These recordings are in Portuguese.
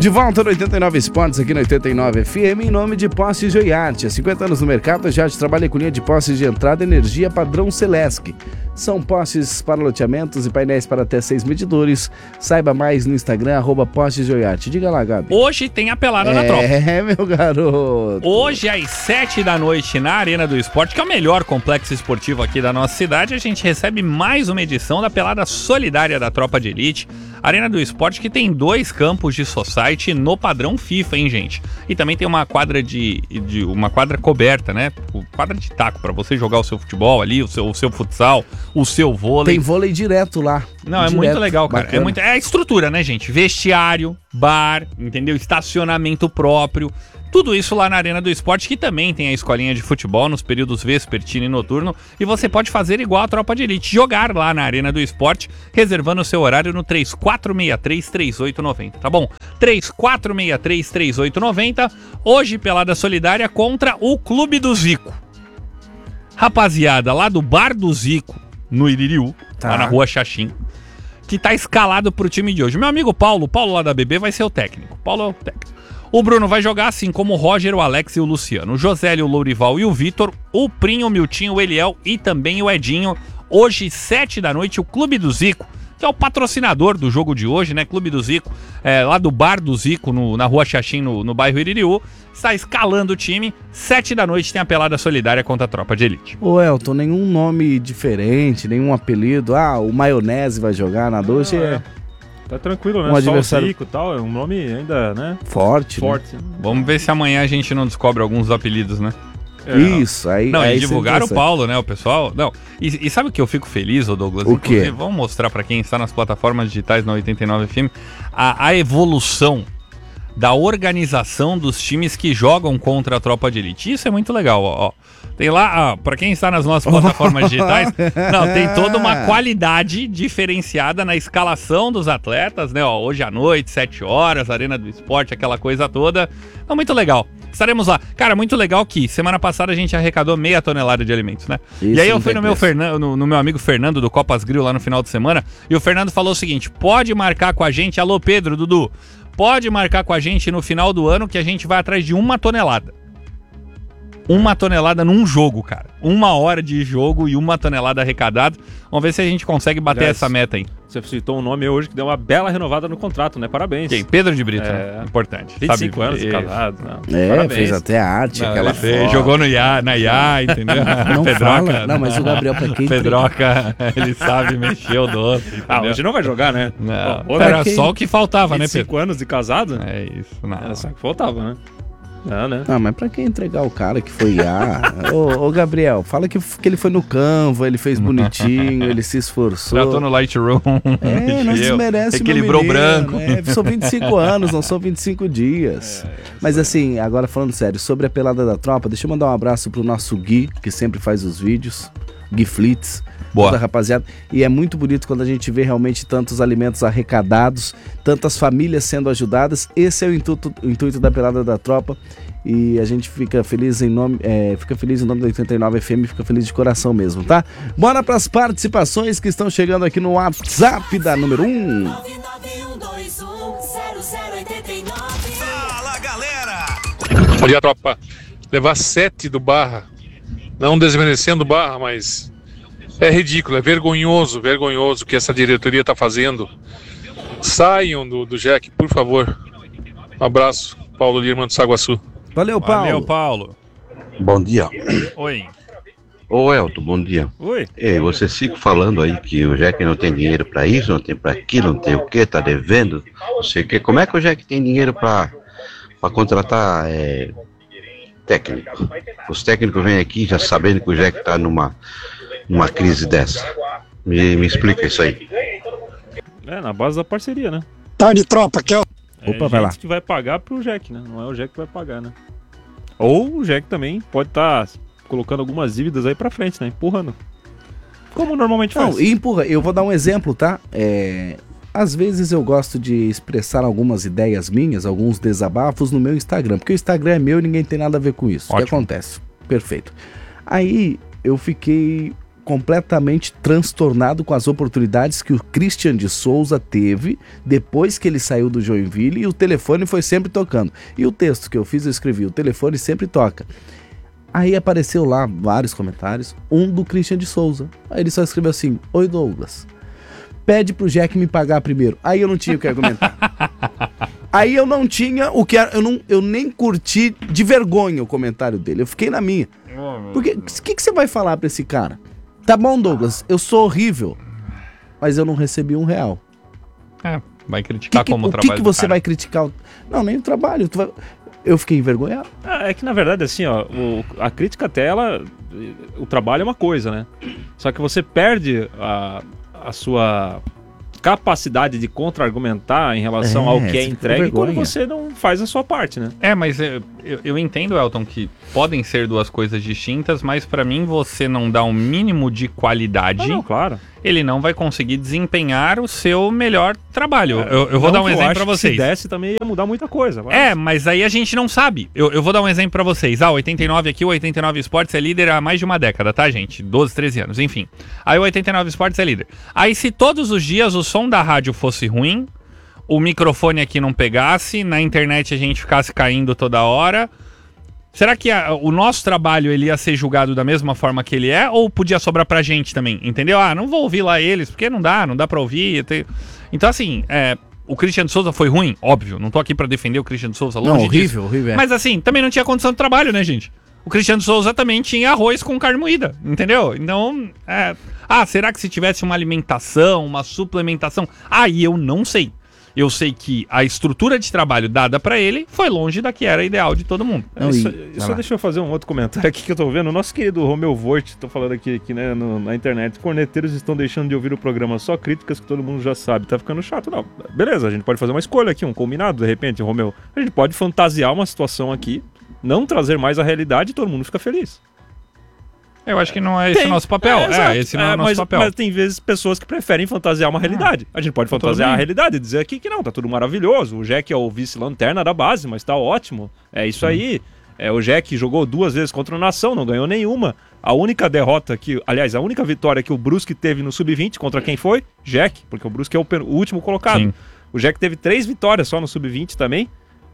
De volta no 89 Esportes, aqui no 89 FM, em nome de Postes Joiarte. Há 50 anos no mercado, a Joiarte trabalha com linha de postes de entrada energia padrão Celesc. São postes para loteamentos e painéis para até 6 medidores. Saiba mais no Instagram, @Postes Joiarte. Diga lá, Gabi. Hoje tem a pelada da tropa. Meu garoto. Hoje, às 7 da noite, na Arena do Esporte, que é o melhor complexo esportivo aqui da nossa cidade, a gente recebe mais uma edição da pelada solidária da Tropa de Elite. Arena do Esporte, que tem 2 campos de society no padrão FIFA, hein, gente? E também tem uma quadra uma quadra coberta, né? Quadra de taco, pra você jogar o seu futebol ali, o seu futsal, o seu vôlei. Tem vôlei direto lá. Não, é muito legal, cara. É a estrutura, né, gente? Vestiário, bar, entendeu? Estacionamento próprio. Tudo isso lá na Arena do Esporte, que também tem a escolinha de futebol nos períodos vespertino e noturno. E você pode fazer igual a Tropa de Elite, jogar lá na Arena do Esporte, reservando o seu horário no 3463-3890, tá bom? 3463-3890. Hoje, pelada solidária contra o Clube do Zico. Rapaziada, lá do Bar do Zico, no Iririú, lá na Rua Xaxim, que tá escalado pro time de hoje. Meu amigo Paulo lá da BB vai ser o técnico. Paulo é o técnico. O Bruno vai jogar assim como o Roger, o Alex e o Luciano. O Josélio, o Lourival e o Vitor. O Prinho, o Miltinho, o Eliel e também o Edinho. Hoje, 7 da noite, o Clube do Zico, que é o patrocinador do jogo de hoje, né? Clube do Zico, lá do Bar do Zico, na Rua Xaxim, no bairro Iririú. Está escalando o time. 7 da noite tem a pelada solidária contra a Tropa de Elite. Ô Elton, nenhum nome diferente, nenhum apelido. O Maionese vai jogar na doce. Tá tranquilo, né? Um adversário Rico e tal, é um nome ainda, né? Forte. Né? Vamos ver se amanhã a gente não descobre alguns apelidos, né? Isso, aí... Não, aí e divulgaram o Paulo, né, o pessoal... Não, e sabe o que eu fico feliz, ô Douglas? O quê? Vamos mostrar pra quem está nas plataformas digitais na 89 FM a evolução da organização dos times que jogam contra a Tropa de Elite. Isso é muito legal, ó. Tem lá, pra quem está nas nossas plataformas digitais, tem toda uma qualidade diferenciada na escalação dos atletas, né? Ó, hoje à noite, 7 horas, Arena do Esporte, aquela coisa toda. Então, muito legal. Estaremos lá. Cara, muito legal que semana passada a gente arrecadou 0,5 tonelada de alimentos, né? Isso, e aí eu fui no meu amigo Fernando do Copas Grill lá no final de semana, e o Fernando falou o seguinte: pode marcar com a gente, alô Pedro, Dudu, pode marcar com a gente no final do ano que a gente vai atrás de 1 tonelada. 1 tonelada num jogo, cara. 1 hora de jogo e 1 tonelada arrecadada. Vamos ver se a gente consegue bater essa meta aí. Você citou um nome hoje que deu uma bela renovada no contrato, né? Parabéns. Quem? Pedro de Brito, né? Importante. 25 anos de casado. Parabéns. Fez até a arte, aquela foto. Jogou na IA, entendeu? Não Pedroca. Fala. Não, mas o Gabriel, pra quem... Pedroca, ele sabe mexer o doce. Hoje não vai jogar, né? Não. Era só o que faltava, né, Pedro? 25 anos de casado? É isso, não. Era só o que faltava, né? Né? Não, mas pra que entregar o cara que foi IA? ô, Gabriel, fala que ele foi no Canva, ele fez bonitinho, ele se esforçou. Já tô no Lightroom. Não desmerece equilibrou branco. São 25 anos, não são 25 dias. Mas assim, agora falando sério, sobre a pelada da tropa, deixa eu mandar um abraço pro nosso Gui, que sempre faz os vídeos, Gui Flitz. Boa. Toda rapaziada. E é muito bonito quando a gente vê realmente tantos alimentos arrecadados, tantas famílias sendo ajudadas. Esse é o intuito da pelada da tropa. E a gente fica feliz em nome da 89 FM, fica feliz de coração mesmo, tá? Bora para as participações que estão chegando aqui no WhatsApp da número 1. Fala, galera! Bom dia, tropa. Levar 7 do Barra, não desmerecendo o Barra, mas é ridículo, é vergonhoso o que essa diretoria está fazendo. Saiam do Jack, por favor. Um abraço, Paulo Lirman do Saguaçu. Valeu, Paulo. Bom dia. Oi. Ô Elton, bom dia. Oi. Você fica falando aí que o Jack não tem dinheiro para isso, não tem para aquilo, não tem o que, tá devendo, não sei o que. Como é que o Jack tem dinheiro para contratar técnico? Os técnicos vêm aqui já sabendo que o Jack tá numa crise dessa. Me explica isso aí. Na base da parceria, né? Tarde, tropa, que é o... Opa, vai lá. Que vai pagar pro Jack, né? Não é o Jack que vai pagar, né? Ou o Jack também pode estar colocando algumas dívidas aí pra frente, né? Empurrando. Como normalmente faz. Não, empurra. Eu vou dar um exemplo, tá? Às vezes eu gosto de expressar algumas ideias minhas, alguns desabafos no meu Instagram. Porque o Instagram é meu e ninguém tem nada a ver com isso. Ótimo. O que acontece? Perfeito. Aí eu fiquei completamente transtornado com as oportunidades que o Christian de Souza teve depois que ele saiu do Joinville, e o telefone foi sempre tocando. E o texto que eu fiz, eu escrevi, o telefone sempre toca. Aí apareceu lá vários comentários, um do Christian de Souza. Aí ele só escreveu assim: oi Douglas, pede pro Jack me pagar primeiro. Aí eu não tinha o que argumentar. Aí eu não tinha o que... Eu nem curti de vergonha o comentário dele. Eu fiquei na minha. Porque o que você vai falar pra esse cara? Tá bom, Douglas, eu sou horrível, mas eu não recebi R$1. Vai criticar como o trabalho O que você vai criticar? Não, nem o trabalho. Eu fiquei envergonhado. É que na verdade, assim, ó, a crítica até o trabalho é uma coisa, né? Só que você perde a sua capacidade de contra-argumentar em relação ao que é entregue quando você não faz a sua parte, né? Mas eu entendo, Elton, que podem ser duas coisas distintas, mas pra mim você não dá um mínimo de qualidade. Não, claro. Ele não vai conseguir desempenhar o seu melhor trabalho. Eu vou dar um exemplo pra vocês. Se desse também ia mudar muita coisa. Mas aí a gente não sabe. Eu vou dar um exemplo pra vocês. 89 aqui, o 89 Esportes é líder há mais de uma década, tá, gente? 12, 13 anos, enfim. Aí o 89 Esportes é líder. Aí se todos os dias o som da rádio fosse ruim, o microfone aqui não pegasse, na internet a gente ficasse caindo toda hora... Será que o nosso trabalho ele ia ser julgado da mesma forma que ele é, ou podia sobrar pra gente também, entendeu? Não vou ouvir lá eles, porque não dá pra ouvir. Então assim, o Christian de Souza foi ruim, óbvio, não tô aqui pra defender o Christian de Souza, longe disso. Horrível. Mas assim, também não tinha condição de trabalho, né, gente? O Christian de Souza também tinha arroz com carne moída, entendeu? Então, será que se tivesse uma alimentação, uma suplementação? Aí eu não sei. Eu sei que a estrutura de trabalho dada pra ele foi longe da que era ideal de todo mundo. Só deixa eu fazer um outro comentário aqui que eu tô vendo. O nosso querido Romeu Voigt, tô falando aqui né, na internet. Corneteiros estão deixando de ouvir o programa, só críticas que todo mundo já sabe. Tá ficando chato, não. Beleza, a gente pode fazer uma escolha aqui, um combinado, de repente, Romeu. A gente pode fantasiar uma situação aqui, não trazer mais a realidade e todo mundo fica feliz. Eu acho que não é esse o nosso papel. Esse não é o nosso papel. Mas tem vezes pessoas que preferem fantasiar uma realidade. A gente pode fantasiar a realidade e dizer aqui que não, tá tudo maravilhoso. O Jack é o vice-lanterna da base, mas tá ótimo. É isso aí. O Jack jogou 2 vezes contra o Nação, não ganhou nenhuma. A única derrota a única vitória que o Brusque teve no Sub-20, contra quem foi? Jack, porque o Brusque é o último colocado. Sim. O Jack teve 3 vitórias só no Sub-20 também.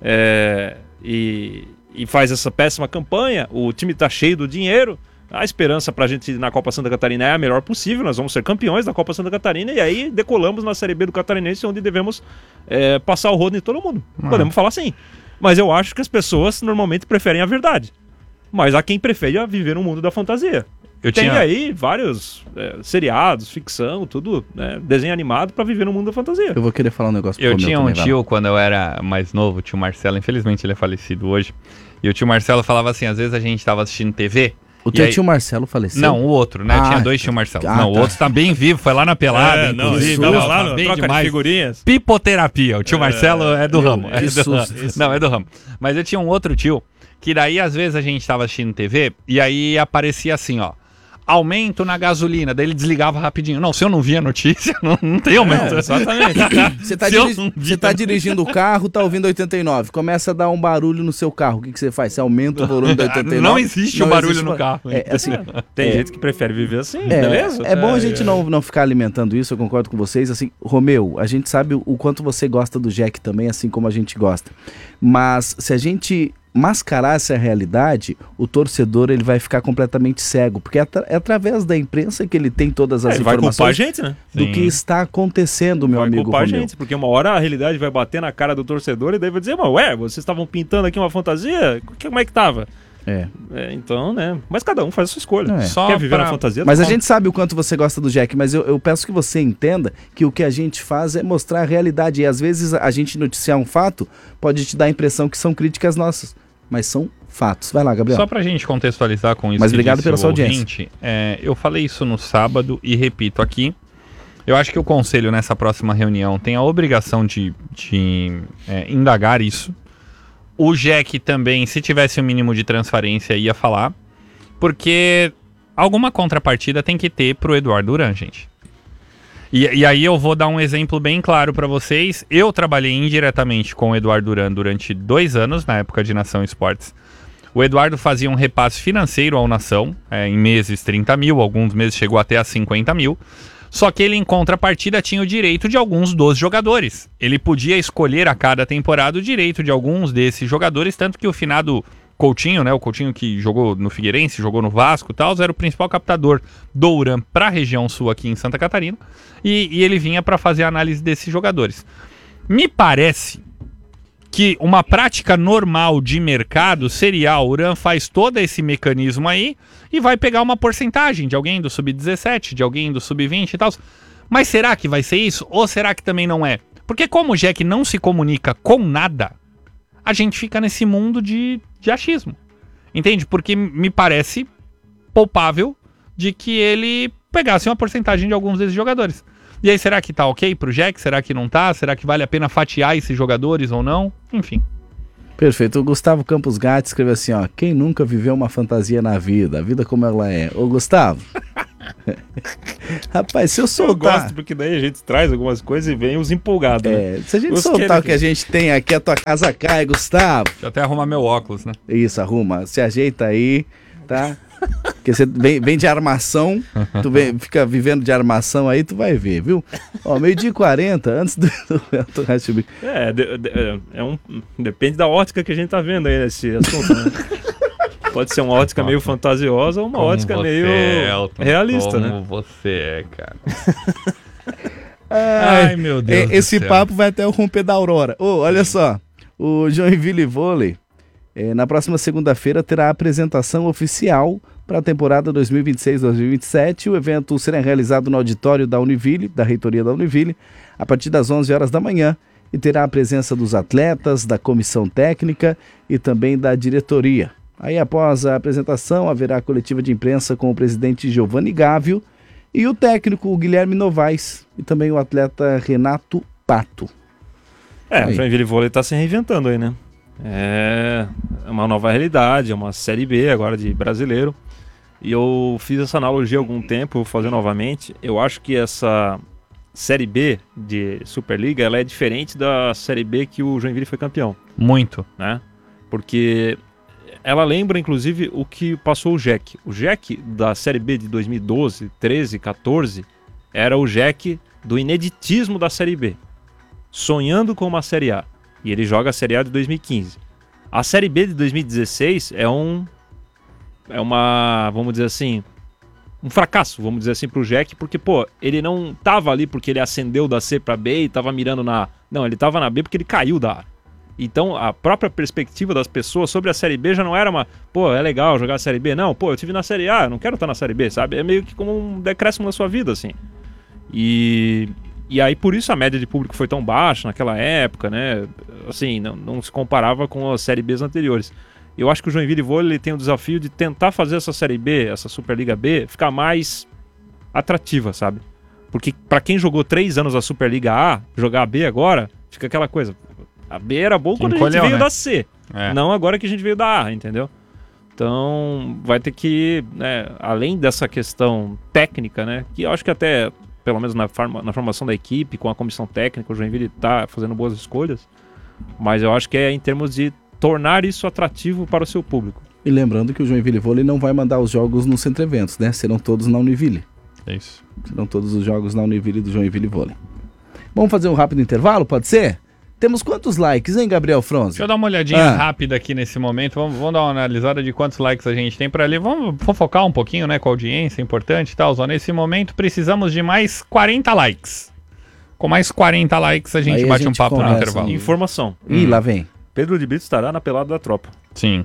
E faz essa péssima campanha. O time tá cheio do dinheiro. A esperança pra gente ir na Copa Santa Catarina é a melhor possível. Nós vamos ser campeões da Copa Santa Catarina e aí decolamos na Série B do Catarinense, onde devemos passar o rodo em todo mundo. Podemos falar assim. Mas eu acho que as pessoas normalmente preferem a verdade. Mas há quem prefere viver no mundo da fantasia. Tem aí vários seriados, ficção, tudo, né, desenho animado pra viver no mundo da fantasia. Eu vou querer falar um negócio pro Eu tinha um tio, quando eu era mais novo, o tio Marcelo, infelizmente ele é falecido hoje. E o tio Marcelo falava assim, às vezes a gente tava assistindo TV... O teu tio Marcelo faleceu? Não, o outro, né? Tinha 2 tio Marcelo. O outro tá bem vivo, foi lá na pelada, inclusive. Tava lá no troca de figurinhas. Pipoterapia. O tio Marcelo é do ramo. Não, é do ramo. Mas eu tinha um outro tio, que daí às vezes a gente tava assistindo TV, e aí aparecia assim, ó. Aumento na gasolina, daí ele desligava rapidinho. Não, se eu não via a notícia, não tem aumento. Exatamente. Você tá dirigindo o carro, tá ouvindo 89. Começa a dar um barulho no seu carro. O que você faz? Você aumenta o volume do 89? Não existe um barulho no carro. Tem gente que prefere viver assim, beleza? É bom a gente não ficar alimentando isso, eu concordo com vocês. Assim, Romeu, a gente sabe o quanto você gosta do Jack também, assim como a gente gosta. Mas se a gente mascarar essa realidade, o torcedor ele vai ficar completamente cego, porque é através da imprensa que ele tem todas as informações vai culpar a gente, né? Do que está acontecendo, meu amigo Romeu. Vai culpar a gente, porque uma hora a realidade vai bater na cara do torcedor e daí vai dizer, vocês estavam pintando aqui uma fantasia? Como é que tava? Então, né? Mas cada um faz a sua escolha. Só quer viver na fantasia? Mas a gente sabe o quanto você gosta do Jack, mas eu peço que você entenda que o que a gente faz é mostrar a realidade. E às vezes a gente noticiar um fato pode te dar a impressão que são críticas nossas, mas são fatos. Vai lá, Gabriel. Só pra gente contextualizar com isso. Mas obrigado pela sua audiência. Eu falei isso no sábado e repito aqui. Eu acho que o conselho nessa próxima reunião tem a obrigação de indagar isso. O Jack também, se tivesse o mínimo de transparência, ia falar. Porque alguma contrapartida tem que ter pro Eduardo Duran, gente. E aí eu vou dar um exemplo bem claro para vocês. Eu trabalhei indiretamente com o Eduardo Duran durante 2 anos, na época de Nação Esportes. O Eduardo fazia um repasse financeiro ao Nação, em meses 30 mil, alguns meses chegou até a 50 mil. Só que ele, em contrapartida, tinha o direito de alguns dos jogadores. Ele podia escolher a cada temporada o direito de alguns desses jogadores, tanto que o finado Coutinho, né, o Coutinho que jogou no Figueirense, jogou no Vasco e tal, era o principal captador do Uram para a região sul aqui em Santa Catarina, e ele vinha para fazer a análise desses jogadores. Me parece que uma prática normal de mercado seria: o Uram faz todo esse mecanismo aí e vai pegar uma porcentagem de alguém do Sub-17, de alguém do Sub-20 e tal. Mas será que vai ser isso? Ou será que também não é? Porque como o Jack não se comunica com nada, a gente fica nesse mundo de achismo. Entende? Porque me parece poupável de que ele pegasse uma porcentagem de alguns desses jogadores. E aí, será que tá ok pro Jack? Será que não tá? Será que vale a pena fatiar esses jogadores ou não? Enfim. Perfeito. O Gustavo Campos Gatti escreveu assim, ó: quem nunca viveu uma fantasia na vida? A vida como ela é. Ô, Gustavo. Rapaz, se eu soltar... Eu gosto, porque daí a gente traz algumas coisas e vem os empolgados, né? Se a gente soltar o que a gente tem aqui, a tua casa cai, Gustavo. Deixa eu até arrumar meu óculos, né? Isso, arruma. Se ajeita aí, tá? Porque você vem de armação, tu fica vivendo de armação aí, tu vai ver, viu? Ó, 12h40, antes do depende da ótica que a gente tá vendo aí nesse assunto, né? Pode ser uma ótica meio fantasiosa ou uma ótica meio realista, como né? Como você é, cara. Ai, meu Deus esse do céu. papo vai até o romper da aurora. Olha só, o Joinville Vôlei, na próxima segunda-feira, terá a apresentação oficial para a temporada 2026-2027. O evento será realizado no auditório da Univille, da reitoria da Univille, a partir das 11 horas da manhã, e terá a presença dos atletas, da comissão técnica e também da diretoria. Aí, após a apresentação, haverá a coletiva de imprensa com o presidente Giovanni Gávio e o técnico Guilherme Novaes e também o atleta Renato Pato. O Joinville Vôlei está se reinventando aí, né? É uma nova realidade, é uma Série B agora de brasileiro. E eu fiz essa analogia há algum tempo, vou fazer novamente. Eu acho que essa Série B de Superliga, ela é diferente da Série B que o Joinville foi campeão. Muito. Né? Porque ela lembra, inclusive, o que passou o Jack. O Jack da Série B de 2012, 13, 14, era o Jack do ineditismo da Série B, sonhando com uma Série A. E ele joga a Série A de 2015. A Série B de 2016 é uma, vamos dizer assim, um fracasso, vamos dizer assim, pro Jack, porque, ele não tava ali porque ele ascendeu da C pra B e tava mirando na A. Não, ele tava na B porque ele caiu da A. Então, a própria perspectiva das pessoas sobre a Série B já não era uma, é legal jogar a Série B. Não, eu tive na Série A, eu não quero estar na Série B, sabe? É meio que como um decréscimo na sua vida, assim. E aí, por isso a média de público foi tão baixa naquela época, né? Assim, não se comparava com as Série Bs anteriores. Eu acho que o Joinville Vôlei tem o desafio de tentar fazer essa Série B, essa Superliga B, ficar mais atrativa, sabe? Porque pra quem jogou 3 anos a Superliga A, jogar a B agora, fica aquela coisa... A B era bom quando a gente veio da C, não agora que a gente veio da A, entendeu? Então, vai ter que, além dessa questão técnica, né, que eu acho que até, pelo menos na formação da equipe, com a comissão técnica, o Joinville está fazendo boas escolhas, mas eu acho que é em termos de tornar isso atrativo para o seu público. E lembrando que o Joinville Vôlei não vai mandar os jogos no Centro Eventos, né? Serão todos na Univille. É isso. Serão todos os jogos na Univille do Joinville Vôlei. Vamos fazer um rápido intervalo, pode ser? Temos quantos likes, hein, Gabriel Fronzi? Deixa eu dar uma olhadinha rápida aqui nesse momento. Vamos dar uma analisada de quantos likes a gente tem para ali. Vamos fofocar um pouquinho, né, com a audiência, importante e tal. Nesse momento precisamos de mais 40 likes. Com mais 40 likes a gente bate um papo no intervalo. Informação. Ih, lá vem. Pedro de Brito estará na pelada da tropa. Sim.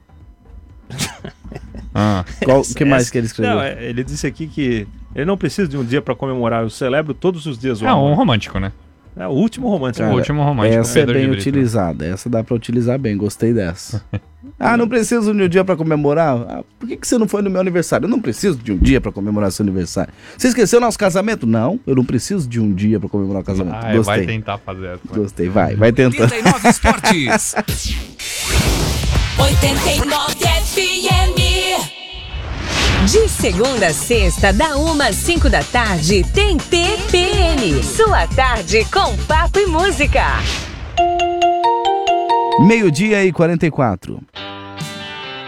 O que mais que ele escreveu? Não, ele disse aqui que ele não precisa de um dia para comemorar. Eu celebro todos os dias o amor. Um romântico, né? É o último romântico. Cara, o último romântico. Essa Pedro é bem utilizada. Essa dá pra utilizar bem. Gostei dessa. Não preciso de um dia pra comemorar? Por que você não foi no meu aniversário? Eu não preciso de um dia pra comemorar seu aniversário. Você esqueceu nosso casamento? Não, eu não preciso de um dia pra comemorar o casamento. Gostei. Vai tentar fazer essa. Gostei, vai tentando. 89 Esportes. 89 FM. De segunda a sexta, da 1 às 5 da tarde, tem TPM. Sua tarde com papo e música. 12h44.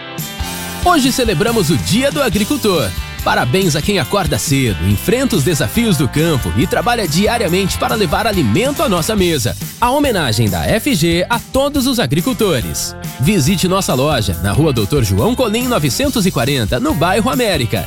Hoje celebramos o Dia do Agricultor. Parabéns a quem acorda cedo, enfrenta os desafios do campo e trabalha diariamente para levar alimento à nossa mesa. A homenagem da FG a todos os agricultores. Visite nossa loja na Rua Dr. João Colim 940, no bairro América.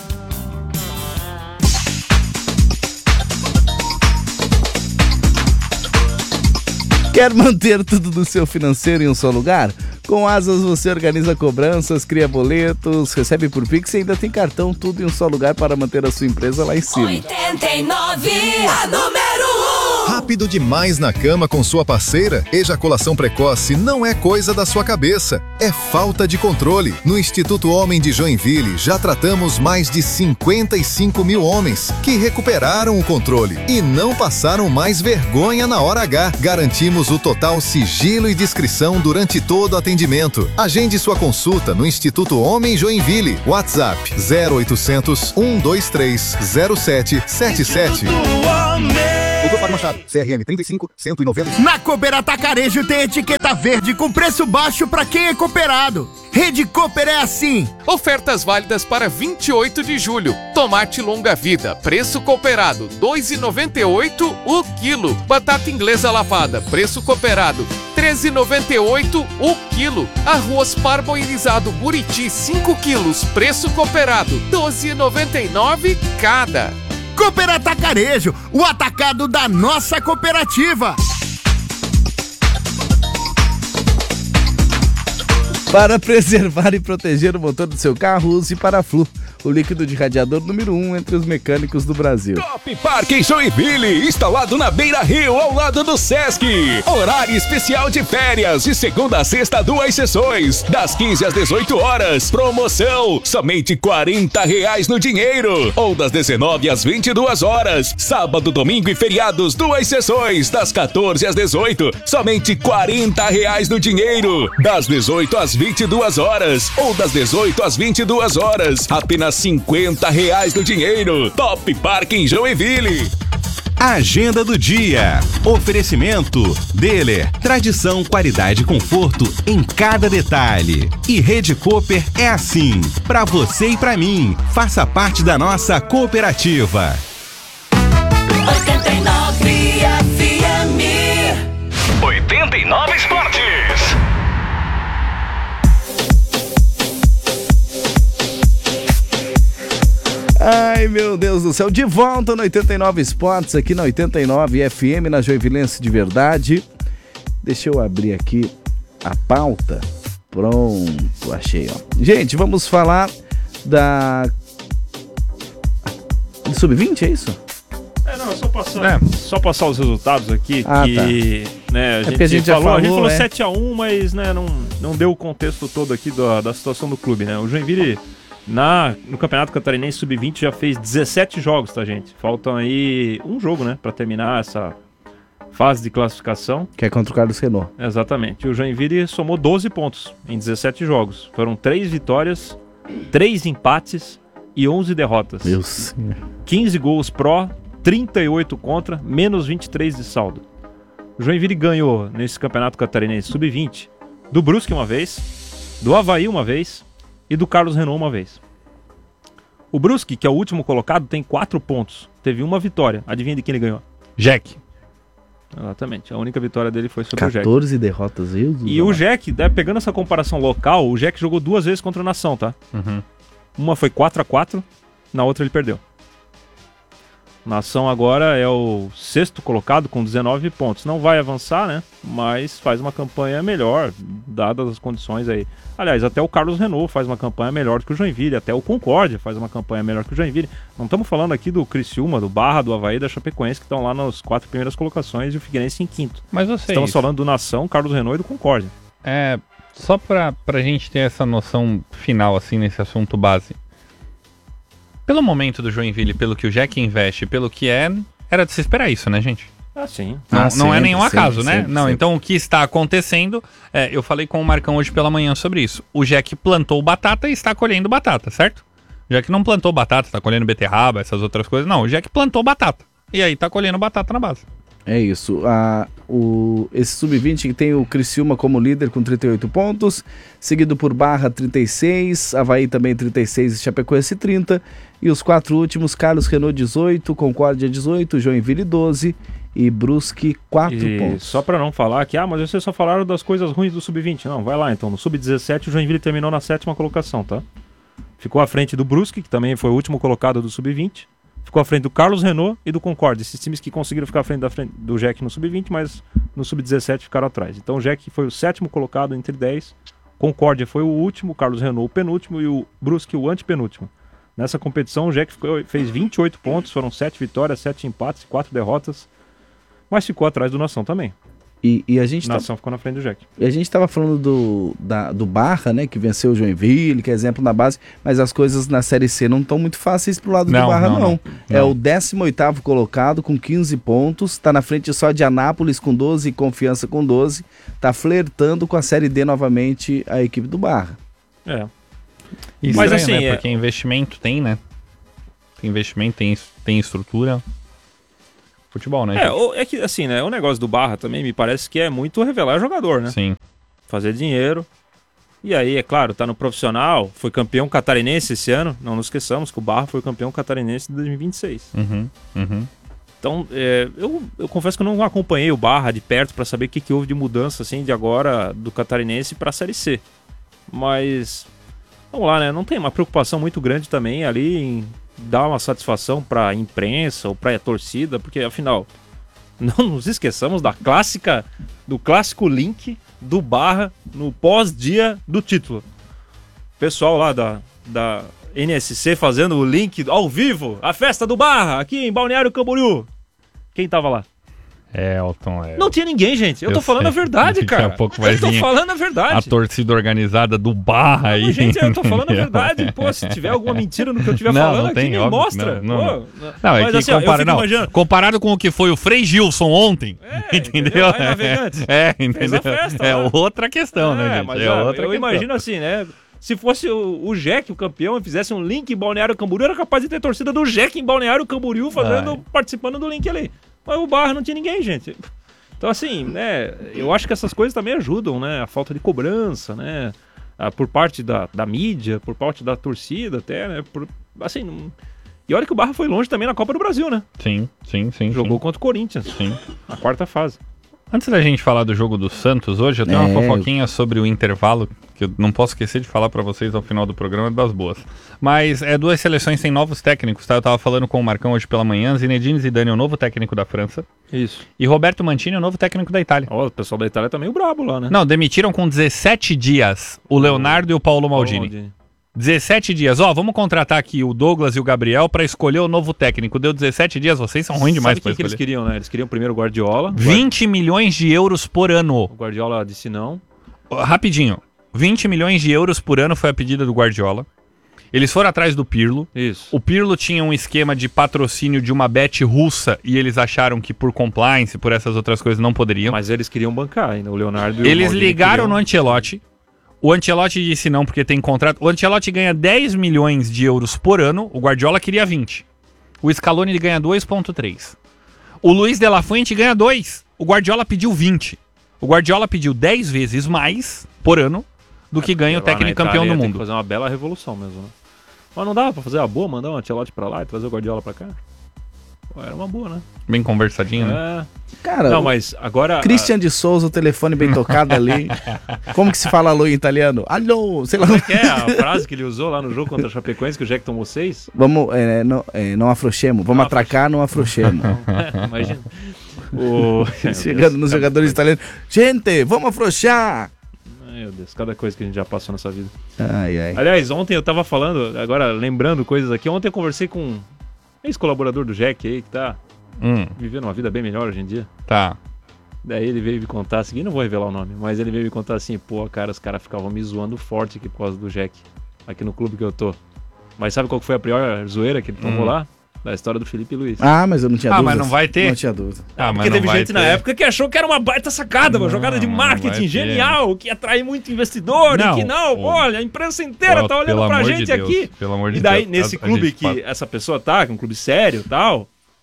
Quer manter tudo do seu financeiro em um só lugar? Com Asas você organiza cobranças, cria boletos, recebe por Pix e ainda tem cartão, tudo em um só lugar para manter a sua empresa lá em cima. 89, a número 1. Rápido demais na cama com sua parceira? Ejaculação precoce não é coisa da sua cabeça, é falta de controle. No Instituto Homem de Joinville já tratamos mais de 55 mil homens que recuperaram o controle e não passaram mais vergonha na hora H. Garantimos o total sigilo e discrição durante todo o atendimento. Agende sua consulta no Instituto Homem Joinville. WhatsApp 0800 123 0777. Doutor Fábio Machado, CRM 35 190. Na Cooper Atacarejo tem etiqueta verde com preço baixo para quem é cooperado. Rede Cooper é assim. Ofertas válidas para 28 de julho. Tomate longa vida, preço cooperado, R$ 2,98 o quilo. Batata inglesa lavada, preço cooperado, R$ 13,98 o quilo. Arroz parboilizado Buriti, 5 quilos, preço cooperado, R$ 12,99 cada. Cooper Atacarejo, o atacado da nossa cooperativa. Para preservar e proteger o motor do seu carro, use Paraflu, o líquido de radiador número 1 entre os mecânicos do Brasil. Top Park em Joinville, instalado na Beira Rio, ao lado do Sesc. Horário especial de férias, de segunda a sexta, 2 sessões, das 15 às 18 horas. Promoção, somente R$40 no dinheiro. Ou das 19 às 22 horas. Sábado, domingo e feriados, 2 sessões, das 14 às 18, somente R$40 no dinheiro. Das 18 às 22 horas, ou das 18 às 22 horas, apenas R$50 no dinheiro. Top Park em Joinville. Agenda do dia. Oferecimento Deller. Tradição, qualidade e conforto em cada detalhe. E Rede Cooper é assim. Pra você e pra mim. Faça parte da nossa cooperativa. 89 FM. 89 Esportes. Ai, meu Deus do céu, de volta no 89 Esportes, aqui na 89 FM, na Joinvilense de Verdade. Deixa eu abrir aqui a pauta. Pronto, achei, ó. Gente, vamos falar da... Sub-20, é isso? Não, é só passar os resultados aqui, que tá. Né, a gente falou 7-1, mas né, não deu o contexto todo aqui da situação do clube, né? O Joinville... No Campeonato Catarinense Sub-20 já fez 17 jogos, tá, gente? Faltam aí um jogo, né, pra terminar essa fase de classificação. Que é contra o Carlos Renault. Exatamente. O Joinville somou 12 pontos em 17 jogos. Foram 3 vitórias, 3 empates e 11 derrotas. Meu senhor. 15 gols pró, 38 contra, menos 23 de saldo. O Joinville ganhou nesse Campeonato Catarinense Sub-20 do Brusque uma vez, do Avaí uma vez e do Carlos Renault uma vez. O Brusque, que é o último colocado, tem 4 pontos. Teve uma vitória. Adivinha de quem ele ganhou? Jack. Exatamente. A única vitória dele foi sobre o Jack. 14 derrotas. E o Jack, pegando essa comparação local, o Jack jogou 2 vezes contra o Nação, tá? Uhum. Uma foi 4-4, na outra ele perdeu. Nação agora é o 6º colocado com 19 pontos. Não vai avançar, né? Mas faz uma campanha melhor, dadas as condições aí. Aliás, até o Carlos Renault faz uma campanha melhor do que o Joinville. Até o Concórdia faz uma campanha melhor que o Joinville. Não estamos falando aqui do Criciúma, do Barra, do Avaí, da Chapecoense, que estão lá nas 4 primeiras colocações e o Figueirense em 5º. Mas eu sei. Estamos falando do Nação, Carlos Renault e do Concórdia. Só pra gente ter essa noção final, assim, nesse assunto base. Pelo momento do Joinville, pelo que o Jack investe, pelo que era de se esperar isso, né, gente? Sim. Não é nenhum acaso, né? Sempre. Então o que está acontecendo, eu falei com o Marcão hoje pela manhã sobre isso. O Jack plantou batata e está colhendo batata, certo? O Jack não plantou batata, está colhendo beterraba, essas outras coisas. Não, o Jack plantou batata. E aí está colhendo batata na base. É isso. Esse sub-20 que tem o Criciúma como líder com 38 pontos, seguido por Barra 36, Avaí também 36 e Chapecoense 30. E os 4 últimos, Carlos Renault 18, Concórdia 18, Joinville 12 e Brusque 4 pontos. Só para não falar que, mas vocês só falaram das coisas ruins do sub-20. Não, vai lá então. No sub-17 o Joinville terminou na 7ª colocação, tá? Ficou à frente do Brusque, que também foi o último colocado do sub-20. Ficou à frente do Carlos Renault e do Concórdia. Esses times que conseguiram ficar à frente do JEC no sub-20, mas no sub-17 ficaram atrás. Então o JEC foi o 7º colocado entre 10. Concórdia foi o último, Carlos Renault o penúltimo e o Brusque o antepenúltimo. Nessa competição o JEC fez 28 pontos, foram 7 vitórias, 7 empates e 4 derrotas. Mas ficou atrás do Nação também. E a gente Nação ficou na frente do JEC. E a gente estava falando do Barra, né, que venceu o Joinville, que é exemplo na base, mas as coisas na Série C não estão muito fáceis pro lado do Barra, não. É o 18º colocado com 15 pontos, está na frente só de Anápolis com 12 e Confiança com 12, está flertando com a Série D novamente a equipe do Barra. Estranho, mas assim, né, porque investimento tem, né? Tem investimento, tem estrutura. Futebol, né? É que assim, né? O negócio do Barra também me parece que é muito revelar jogador, né? Sim. Fazer dinheiro. E aí, é claro, tá no profissional, foi campeão catarinense esse ano. Não nos esqueçamos que o Barra foi campeão catarinense de 2026. Então, eu confesso que eu não acompanhei o Barra de perto para saber o que houve de mudança assim, de agora do catarinense para a Série C. Mas, vamos lá, né? Não tem uma preocupação muito grande também ali em dar uma satisfação para a imprensa ou para a torcida, porque afinal, não nos esqueçamos do clássico link do Barra no pós-dia do título. Pessoal lá da NSC fazendo o link ao vivo, a festa do Barra, aqui em Balneário Camboriú. Quem tava lá? Elton. Não tinha ninguém, gente. Eu tô falando a verdade, cara. Daqui a pouco vai eu tô falando a verdade. A torcida organizada do Barra aí. Gente, eu tô falando a verdade. Pô, se tiver alguma mentira no que eu estiver falando, aqui me mostra. Não, é que assim, comparado com o que foi o Frei Gilson ontem, entendeu? Entendeu? Fez a festa, outra questão, né, gente? Mas, eu imagino assim, né? Se fosse o JEC, o campeão, e fizesse um link em Balneário Camboriú, era capaz de ter torcida do JEC em Balneário Camboriú participando do link ali. Mas o Barra não tinha ninguém, gente. Então, assim, né, eu acho que essas coisas também ajudam, né? A falta de cobrança, né? Por parte da mídia, por parte da torcida até, né? E olha que o Barra foi longe também na Copa do Brasil, né? Sim. Jogou contra o Corinthians. Sim. Na 4ª fase. Antes da gente falar do jogo do Santos hoje, eu tenho uma fofoquinha sobre o intervalo, que eu não posso esquecer de falar pra vocês ao final do programa, das boas. Mas duas seleções sem novos técnicos, tá? Eu tava falando com o Marcão hoje pela manhã, Zinedine Zidane é o novo técnico da França. Isso. E Roberto Mantini é o novo técnico da Itália. O pessoal da Itália tá meio brabo lá, né? Não, demitiram com 17 dias o Leonardo e o Paulo Maldini. 17 dias. Vamos contratar aqui o Douglas e o Gabriel pra escolher o novo técnico. Deu 17 dias, vocês são ruins demais pra escolher. Sabe o que eles queriam, né? Eles queriam primeiro o Guardiola. 20 milhões de euros por ano. O Guardiola disse não. Rapidinho. 20 milhões de euros por ano foi a pedida do Guardiola. Eles foram atrás do Pirlo. Isso. O Pirlo tinha um esquema de patrocínio de uma bet russa e eles acharam que por compliance, por essas outras coisas, não poderiam. Mas eles queriam bancar ainda, o Leonardo e eles ligaram no Ancelotti. O Ancelotti disse não porque tem contrato. O Ancelotti ganha 10 milhões de euros por ano, o Guardiola queria 20. O Scaloni ganha 2,3. O Luiz de la Fuente ganha 2. O Guardiola pediu 20. O Guardiola pediu 10 vezes mais por ano do que ganha o técnico campeão do mundo. Tem que fazer uma bela revolução mesmo, né? Mas não dava pra fazer a boa, mandar o Ancelotti pra lá e trazer o Guardiola pra cá? Era uma boa, né? Bem conversadinho, né? Cara, não, mas agora... Christian de Souza, o telefone bem tocado ali. Como que se fala alô em italiano? Alô, sei lá. Como é que é a frase que ele usou lá no jogo contra a Chapecoense, que o Jack tomou 6? Vamos, não afrouxemos. Vamos atracar, não afrouxemos. Imagina. Chegando nos jogadores italianos. Gente, vamos afrouxar! Meu Deus, cada coisa que a gente já passou nessa vida. Ai. Aliás, ontem eu tava falando, agora lembrando coisas aqui, ontem eu conversei com um ex-colaborador do Jack aí, que tá vivendo uma vida bem melhor hoje em dia. Tá. Daí ele veio me contar assim, não vou revelar o nome, mas ele veio me contar assim, pô, cara, os caras ficavam me zoando forte aqui por causa do Jack, aqui no clube que eu tô. Mas sabe qual foi a pior zoeira que ele tomou lá? Da história do Felipe Luiz. Mas eu não tinha dúvida. Mas não vai ter? Não tinha dúvida. Porque teve gente na época que achou que era uma baita sacada, uma jogada de marketing genial, que ia atrair muito investidor, e que olha, a imprensa inteira tá olhando pra gente aqui. Pelo amor de Deus. E daí, Deus, nesse clube que essa pessoa tá, que é um clube sério e tal,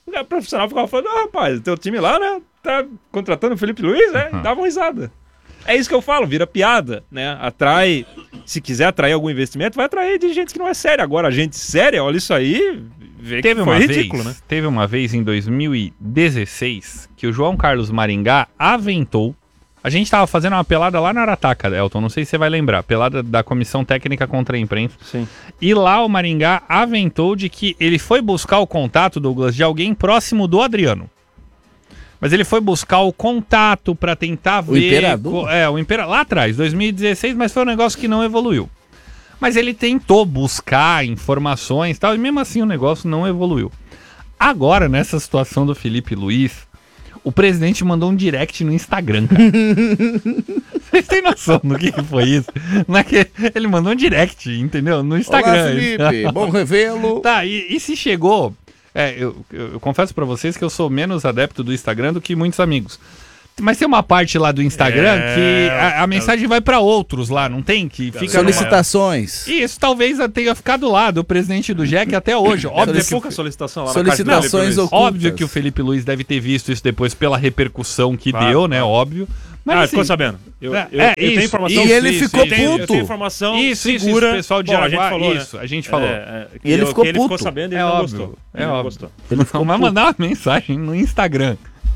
O profissional ficava falando, rapaz, teu time lá, né, tá contratando o Felipe Luiz, né? Dava uma risada. É isso que eu falo, vira piada, né? Atrai, se quiser atrair algum investimento, vai atrair de gente que não é séria. Agora, gente séria, olha isso aí, vê que foi ridículo, né? Teve uma vez em 2016 que o João Carlos Maringá aventou. A gente tava fazendo uma pelada lá na Arataca, Elton, não sei se você vai lembrar, pelada da Comissão Técnica contra a Imprensa. Sim. E lá o Maringá aventou de que ele foi buscar o contato, Douglas, de alguém próximo do Adriano. Mas ele foi buscar o contato pra tentar ver... O Imperador? O Imperador, lá atrás, 2016, mas foi um negócio que não evoluiu. Mas ele tentou buscar informações e tal, e mesmo assim o negócio não evoluiu. Agora, nessa situação do Felipe Luiz, o presidente mandou um direct no Instagram, cara. Vocês têm noção do que foi isso? Não é que ele mandou um direct, entendeu? No Instagram. Olá, Felipe, bom revê-lo. Tá, e se chegou... Eu confesso pra vocês que eu sou menos adepto do Instagram do que muitos amigos. Mas tem uma parte lá do Instagram que a mensagem vai pra outros lá, não tem? Que fica solicitações. Isso talvez tenha ficado lá do presidente do GEC até hoje. Óbvio que pouca solicitação lá solicitações na ocultas. Óbvio que o Felipe Luiz deve ter visto isso depois pela repercussão que deu, né? Óbvio. Mas, assim, ficou sabendo. Eu tenho informação. E ele ficou puto. Eu tenho informação segura. Isso, pessoal de Araguá, a gente falou, isso, a gente falou. E ele ficou Ele puto. ficou sabendo e ele não gostou. É óbvio. Gostou. Ele ficou Vai mandar uma mensagem no Instagram.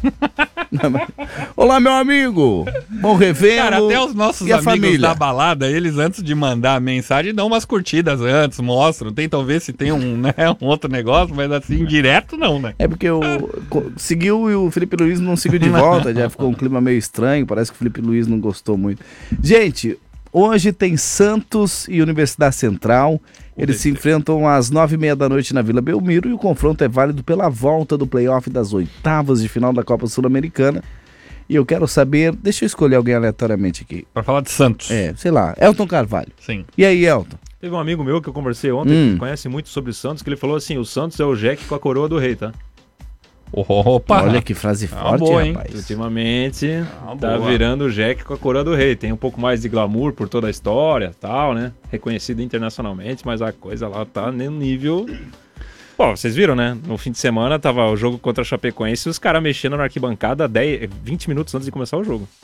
Olá, meu amigo. Bom revê-lo. Cara, até os nossos e a amigos família? da balada, eles antes de mandar a mensagem, dão umas curtidas antes, mostram, tentam ver se tem um outro negócio, mas assim, direto não, né? É porque seguiu e o Felipe Luiz não seguiu de volta, já ficou um clima meio estranho, parece que o Felipe Luiz não gostou muito. Gente, hoje tem Santos e Universidade Central. Eles se enfrentam às 9h30 da noite na Vila Belmiro e o confronto é válido pela volta do playoff das oitavas de final da Copa Sul-Americana. E eu quero saber, deixa eu escolher alguém aleatoriamente aqui. Pra falar de Santos. Sei lá, Elton Carvalho. Sim. E aí, Elton? Teve um amigo meu que eu conversei ontem, que conhece muito sobre o Santos, que ele falou assim, o Santos é o Jack com a coroa do rei, tá? Opa! Olha que frase forte, boa, rapaz. Ultimamente, tá boa. virando o Jack com a coroa do rei. Tem um pouco mais de glamour por toda a história e tal, né? Reconhecido internacionalmente, mas a coisa lá tá no nível... Pô, vocês viram, né? No fim de semana tava o jogo contra a Chapecoense e os caras mexendo na arquibancada 20 minutos antes de começar o jogo.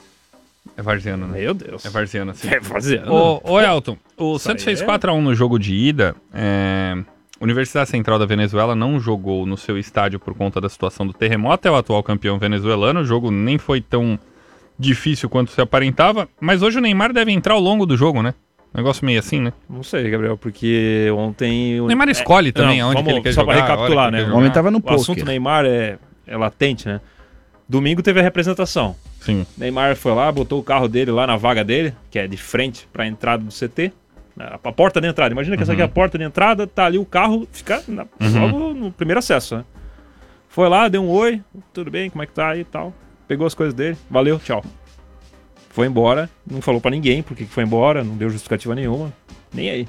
É varziano, né? Meu Deus. É varziano, assim. É varziano. Ô Elton, o Santos fez 4-1 no jogo de ida. Universidade Central da Venezuela não jogou no seu estádio por conta da situação do terremoto. É o atual campeão venezuelano. O jogo nem foi tão difícil quanto se aparentava. Mas hoje o Neymar deve entrar ao longo do jogo, né? Negócio meio assim, né? Não sei, Gabriel, porque ontem... O Neymar escolhe também aonde que ele quer jogar. Só pra recapitular, né? O homem tava no O assunto Neymar é latente, né? Domingo teve a representação. Sim. Neymar foi lá, botou o carro dele lá na vaga dele, que é de frente pra entrada do CT. A porta de entrada. Imagina que essa aqui é a porta de entrada, tá ali o carro, fica logo no primeiro acesso, né? Foi lá, deu um oi, tudo bem, como é que tá aí e tal. Pegou as coisas dele, valeu, tchau. Foi embora, não falou pra ninguém porque foi embora, não deu justificativa nenhuma, nem aí.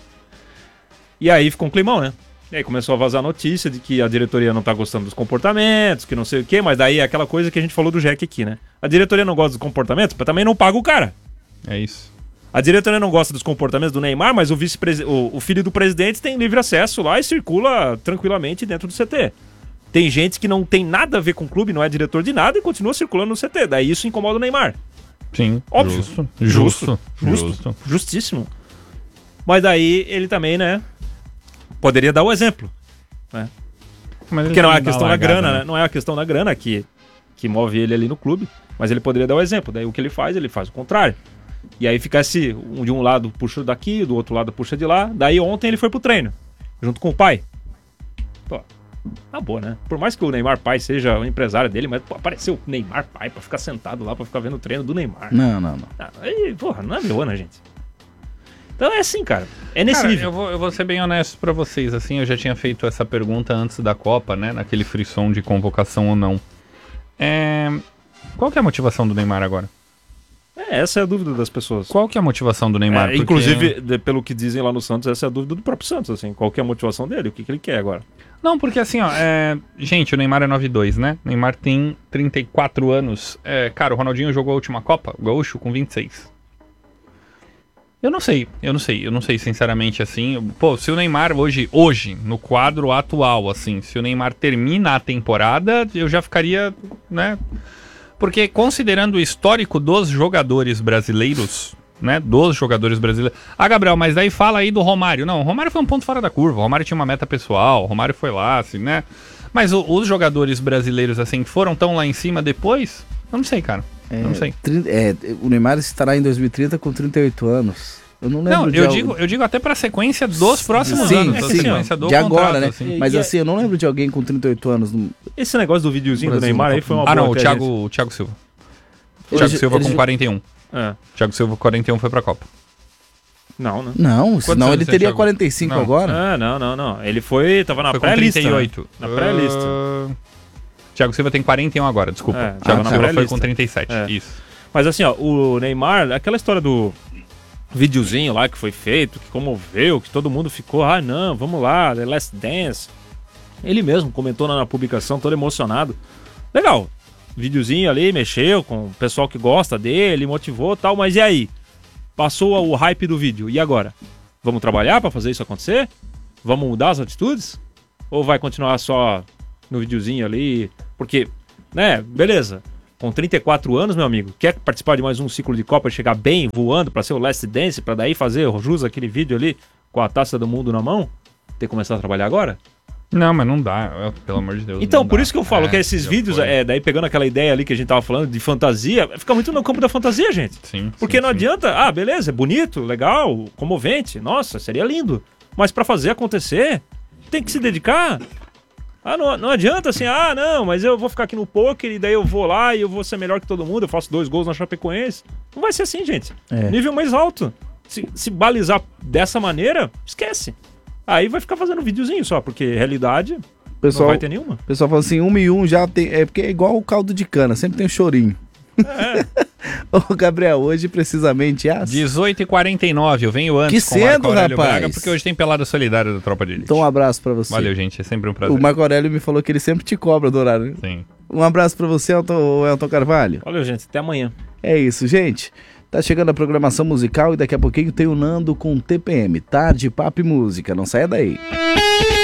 E aí ficou um climão, né? E aí começou a vazar a notícia de que a diretoria não tá gostando dos comportamentos, que não sei o quê, mas daí é aquela coisa que a gente falou do Jack aqui, né? A diretoria não gosta dos comportamentos, mas também não paga o cara. É isso. A diretoria não gosta dos comportamentos do Neymar, mas o filho do presidente tem livre acesso lá e circula tranquilamente dentro do CT. Tem gente que não tem nada a ver com o clube, não é diretor de nada e continua circulando no CT. Daí isso incomoda o Neymar. Sim, óbvio. Justo. Justíssimo. Mas daí ele também, né, poderia dar o exemplo, né? Porque não é a questão da grana, né? Não é a questão da grana que move ele ali no clube, mas ele poderia dar o exemplo. Daí o que ele faz o contrário. E aí fica de um lado puxa daqui, do outro lado puxa de lá. Daí ontem ele foi pro treino, junto com o pai. Pô, tá boa, né? Por mais que o Neymar pai seja o empresário dele, mas apareceu o Neymar pai pra ficar sentado lá, pra ficar vendo o treino do Neymar. Não. Aí, porra, não é meu, né, gente? Então é assim, cara. É nesse nível. Eu vou ser bem honesto pra vocês, assim, eu já tinha feito essa pergunta antes da Copa, né? Naquele frisson de convocação ou não. Qual que é a motivação do Neymar agora? Essa é a dúvida das pessoas. Qual que é a motivação do Neymar? Porque... Inclusive, pelo que dizem lá no Santos, essa é a dúvida do próprio Santos, assim. Qual que é a motivação dele? O que ele quer agora? Não, porque assim, ó, gente, o Neymar é 9'2", né? O Neymar tem 34 anos. Cara, o Ronaldinho jogou a última Copa, o Gaúcho, com 26. Eu não sei, sinceramente, assim. Pô, se o Neymar hoje, no quadro atual, assim, se o Neymar termina a temporada, eu já ficaria, né? Porque considerando o histórico dos jogadores brasileiros, né? Ah, Gabriel, mas daí fala aí do Romário. Não, o Romário foi um ponto fora da curva. O Romário tinha uma meta pessoal, o Romário foi lá, assim, né? Mas os jogadores brasileiros, assim, que foram tão lá em cima depois, eu não sei, cara. Eu não sei. O Neymar estará em 2030 com 38 anos. Eu não lembro eu digo até pra sequência dos próximos anos. Sim, sequência do de agora, né? Assim. Mas assim, eu não lembro de alguém com 38 anos. Esse negócio do videozinho do Neymar aí foi uma boa. Não, o Thiago Silva. O Thiago Silva com 41. Thiago Silva com 41 foi pra Copa. Não, senão ele teria 45 agora. Não. Ele tava na pré-lista. 38. Na pré-lista. Thiago Silva tem 41 agora, desculpa. Thiago Silva foi com 37, isso. Mas assim, ó, o Neymar, aquela história do videozinho lá que foi feito, que comoveu, que todo mundo ficou, não, vamos lá, The Last Dance. Ele mesmo comentou na publicação, todo emocionado. Legal, videozinho ali, mexeu com o pessoal que gosta dele, motivou e tal, mas e aí? Passou o hype do vídeo, e agora? Vamos trabalhar pra fazer isso acontecer? Vamos mudar as atitudes? Ou vai continuar só no videozinho ali? Porque, né, beleza. Com 34 anos, meu amigo, quer participar de mais um ciclo de Copa e chegar bem, voando pra ser o Last Dance, pra daí fazer jus aquele vídeo ali com a taça do mundo na mão? Ter que começar a trabalhar agora? Não, mas não dá, pelo amor de Deus. Então, por isso que eu falo que esses vídeos, daí pegando aquela ideia ali que a gente tava falando de fantasia, fica muito no campo da fantasia, gente. Sim. Porque não adianta, beleza, é bonito, legal, comovente, nossa, seria lindo. Mas pra fazer acontecer, tem que se dedicar. Não adianta assim, não, mas eu vou ficar aqui no poker e daí eu vou lá e eu vou ser melhor que todo mundo, eu faço 2 gols na Chapecoense. Não vai ser assim, gente. Nível mais alto. Se balizar dessa maneira, esquece. Aí vai ficar fazendo videozinho só, porque realidade não vai ter nenhuma. O pessoal fala assim, 1 e 1 já tem... É porque é igual o caldo de cana, sempre tem um chorinho. Ô, Gabriel, hoje precisamente às 18h49, eu venho antes com o Marco Aurélio Braga, porque hoje tem pelada solidária da Tropa de Elite. Então um abraço pra você. Valeu, gente, é sempre um prazer. O Marco Aurélio me falou que ele sempre te cobra do horário. Sim. Um abraço pra você, Elton Carvalho. Valeu, gente, até amanhã. É isso, gente. Tá chegando a programação musical e daqui a pouquinho tem o Nando com TPM, Tarde, Papo e Música. Não saia daí.